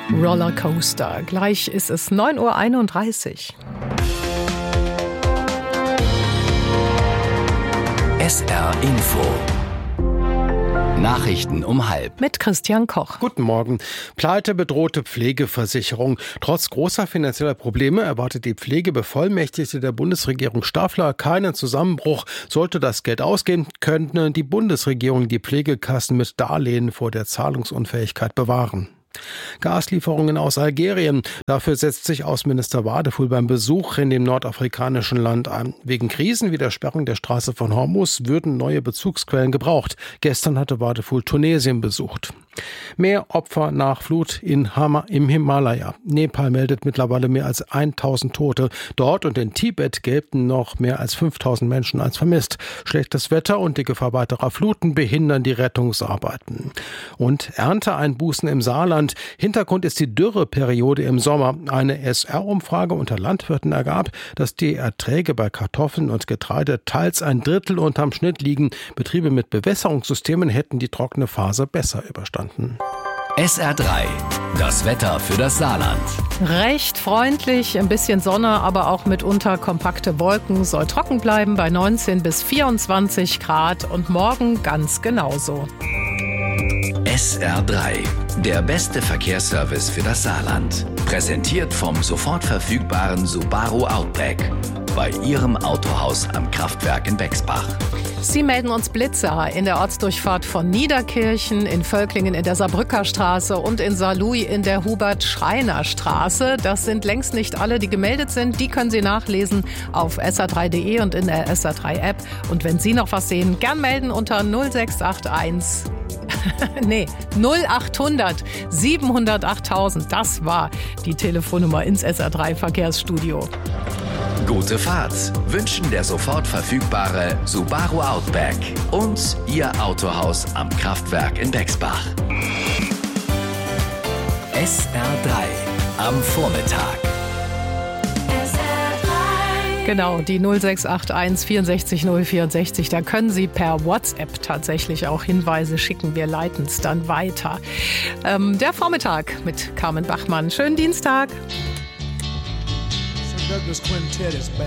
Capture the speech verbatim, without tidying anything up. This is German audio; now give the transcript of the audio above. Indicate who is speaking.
Speaker 1: Rollercoaster. Gleich ist es neun Uhr einunddreißig.
Speaker 2: S R Info. Nachrichten um halb.
Speaker 1: Mit Christian Koch.
Speaker 3: Guten Morgen. Pleite bedrohte Pflegeversicherung. Trotz großer finanzieller Probleme erwartet die Pflegebevollmächtigte der Bundesregierung Staffler keinen Zusammenbruch. Sollte das Geld ausgehen, könnte die Bundesregierung die Pflegekassen mit Darlehen vor der Zahlungsunfähigkeit bewahren. Gaslieferungen aus Algerien. Dafür setzt sich Außenminister Wadefuhl beim Besuch in dem nordafrikanischen Land ein. Wegen Krisen wie der Sperrung der Straße von Hormuz würden neue Bezugsquellen gebraucht. Gestern hatte Wadefuhl Tunesien besucht. Mehr Opfer nach Flut in Hama, im Himalaya. Nepal meldet mittlerweile mehr als tausend Tote. Dort und in Tibet gelten noch mehr als fünftausend Menschen als vermisst. Schlechtes Wetter und die Gefahr weiterer Fluten behindern die Rettungsarbeiten. Und Ernteeinbußen im Saarland. Hintergrund ist die Dürreperiode im Sommer. Eine S R-Umfrage unter Landwirten ergab, dass die Erträge bei Kartoffeln und Getreide teils ein Drittel unterm Schnitt liegen. Betriebe mit Bewässerungssystemen hätten die trockene Phase besser überstanden.
Speaker 2: S R drei. Das Wetter für das Saarland.
Speaker 1: Recht freundlich, ein bisschen Sonne, aber auch mitunter kompakte Wolken. Soll trocken bleiben bei neunzehn bis vierundzwanzig Grad und morgen ganz genauso.
Speaker 2: S R drei. Der beste Verkehrsservice für das Saarland. Präsentiert vom sofort verfügbaren Subaru Outback. Bei Ihrem Autohaus am Kraftwerk in Bexbach.
Speaker 1: Sie melden uns Blitze in der Ortsdurchfahrt von Niederkirchen, in Völklingen in der Saarbrücker Straße und in Saarlouis in der Hubert-Schreiner-Straße. Das sind längst nicht alle, die gemeldet sind. Die können Sie nachlesen auf S R drei punkt de und in der S R drei App. Und wenn Sie noch was sehen, gern melden unter null sechs acht eins. nee, null achthundert siebenhundertacht achttausend. Das war die Telefonnummer ins S R drei Verkehrsstudio.
Speaker 2: Gute Fahrt wünschen der sofort verfügbare Subaru Outback und Ihr Autohaus am Kraftwerk in Bexbach. S R drei am Vormittag.
Speaker 1: Genau, die null sechs acht eins vierundsechzig null vierundsechzig. Da können Sie per WhatsApp tatsächlich auch Hinweise schicken. Wir leiten es dann weiter. Ähm, der Vormittag mit Carmen Bachmann. Schönen Dienstag.
Speaker 4: Douglas Quintet is back.